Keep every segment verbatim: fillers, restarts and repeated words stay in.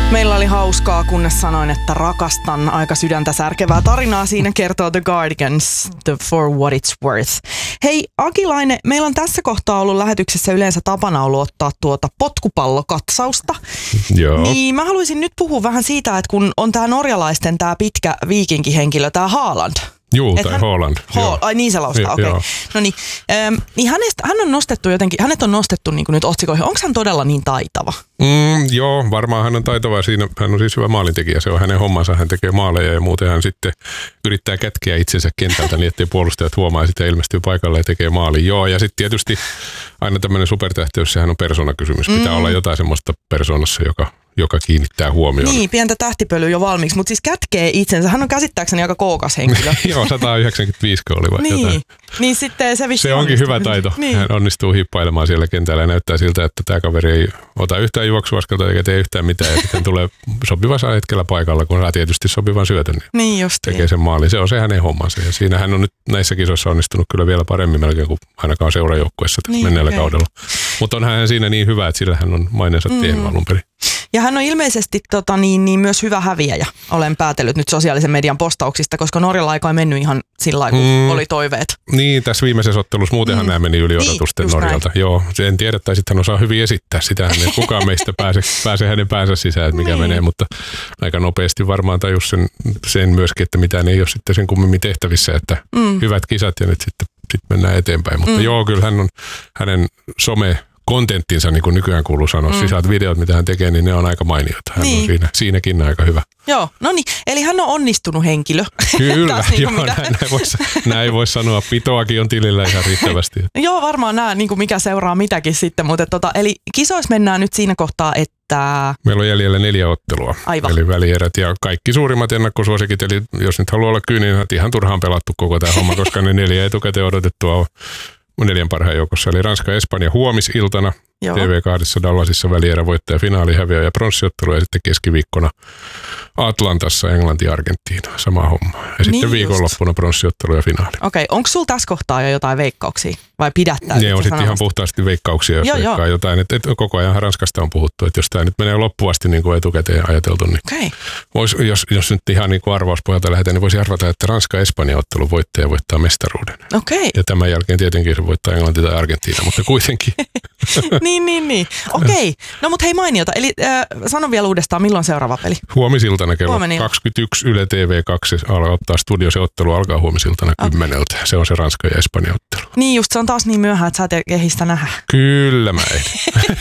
Meillä oli hauskaa, kunnes sanoin, että rakastan aika sydäntä särkevää tarinaa. Siinä kertoo The Guardians, The For What It's Worth. Hei Akilainen, meillä on tässä kohtaa ollut lähetyksessä yleensä tapana ollut ottaa tuota potkupallokatsausta. Joo. Niin mä haluaisin nyt puhua vähän siitä, että kun on tää norjalaisten tää pitkä viikinkihenkilö, tää Haaland. Juu, tai hän, Haaland. Ho- ai niin se laustaa, okei. Okay. No niin, ähm, niin hänestä, hän on nostettu jotenkin, hänet on nostettu niin kuin nyt otsikoihin. Onko hän todella niin taitava? Mm, joo, varmaan hän on taitava siinä. Hän on siis hyvä maalintekijä, se on hänen hommansa. Hän tekee maaleja ja muuten hän sitten yrittää kätkeä itsensä kentältä niin, ettei puolustajat huomaa ja sitten ilmestyy paikalle ja tekee maalin. Joo, ja sitten tietysti aina tämmöinen supertähteys, sehän on persoonakysymys. Pitää mm. olla jotain semmoista persoonassa, joka... joka kiinnittää huomioon. Niin, pientä tähtipölyä jo valmiiksi, mutta siis kätkee itsensä. Hän on käsittääkseni aika kookas henkilö. Joo, sata yhdeksänkymmentäviisi oli vai niin. jotain. Niin sitten se Se onkin onnistuu. Hyvä taito. Niin. Hän onnistuu hiippailemaan siellä kentällä ja näyttää siltä, että tämä kaveri ei ota yhtään juoksuaskelta eikä tee yhtään mitään. Ja sitten tulee sopivassa hetkellä paikalla, kun saa tietysti sopivan syötön. Niin niin just tekee sen maalin. Se on se hänen hommansa. Ja siinä hän on nyt näissä kisoissa onnistunut kyllä vielä paremmin melkein kuin ainakaan seurajoukkuessa niin, menneellä okay. kaudella. Mutta on hän siinä niin hyvä, että sillä hän on maineensa mm. tehnyt alun perin. Ja hän on ilmeisesti tota, niin, niin myös hyvä häviäjä, olen päätellyt nyt sosiaalisen median postauksista, koska Norjalla aika ei mennyt ihan sillä lailla, kun mm. oli toiveet. Niin, tässä viimeisessä ottelussa muutenhan mm. nämä meni yli odotusten niin, Norjalta. Näin. Joo, en tiedä, tai sitten hän osaa hyvin esittää sitä, että kukaan meistä pääse, pääse hänen päänsä sisään, että mikä niin. menee, mutta aika nopeasti varmaan tajus sen, sen myöskin, että mitään ei ole sitten sen kummemmin tehtävissä, että mm. hyvät kisat ja nyt sitten, sitten mennään eteenpäin. Mutta mm. joo, kyllä hän on hänen some... kontenttinsa, niin kuin nykyään kuuluu sanoa. Mm. Sisältä videot, mitä hän tekee, niin ne on aika mainioita. Hän niin. on siinä, siinäkin aika hyvä. Joo, no niin. Eli hän on onnistunut henkilö. Kyllä, niin joo, näin, näin, voisi, näin voisi sanoa. Pitoakin on tilillä ihan riittävästi. Joo, varmaan nämä, niin kuin mikä seuraa mitäkin sitten. Mutta tota, eli kisoissa mennään nyt siinä kohtaa, että... Meillä on jäljellä neljä ottelua. Aivan. Eli välierät ja kaikki suurimmat ennakkosuosikit. Eli jos nyt haluaa olla kyyninen, niin ihan turhaan pelattu koko tämä homma, koska ne neljä etukäteen odotettua on neljän parhaan joukossa. Eli Ranska ja Espanja huomisiltana. Joo. T V kahdessa Dallasissa välierä voittaja, finaali, häviö ja pronssiottelu ja sitten keskiviikkona Atlantassa Englanti ja Argentiina. Sama homma. Ja niin sitten viikonloppuna pronssiottelu ja finaali. Okei, onko sulla tässä kohtaa jo jotain veikkauksia vai pidättää? Ne on sitten ihan puhtaasti veikkauksia, jos joo, veikkaa jo. jotain. Et, et, koko ajan Ranskasta on puhuttu, että jos tämä nyt menee loppuvasti niin kuin etukäteen ajateltu, niin okay. vois, jos, jos nyt ihan niin kuin arvauspohjalta lähdetään, niin voisi arvata, että Ranska-Espanja-ottelun voittaja voittaa mestaruuden. Okay. Ja tämän jälkeen tietenkin se voittaa Englanti tai Argentiina, mutta kuitenkin. niin, niin, niin. Okei. No mutta hei mainiota. Eli äh, sano vielä uudestaan, milloin seuraava peli? Huomisiltana kello Huomenna. kaksikymmentäyksi Yle T V kaksi alkaa ottaa studio. Se ottelu alkaa huomisiltana okay. kymmeneltä. Se on se Ranska ja Espanja ottelu. Niin just, se on taas niin myöhään, että sä et ehistä nähdä. Kyllä mä en.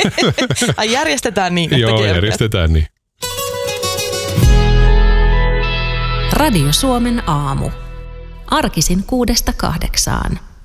Ai järjestetään niin. Että Joo, kierrät. järjestetään niin. Radio Suomen aamu. Arkisin kuudesta kahdeksaan.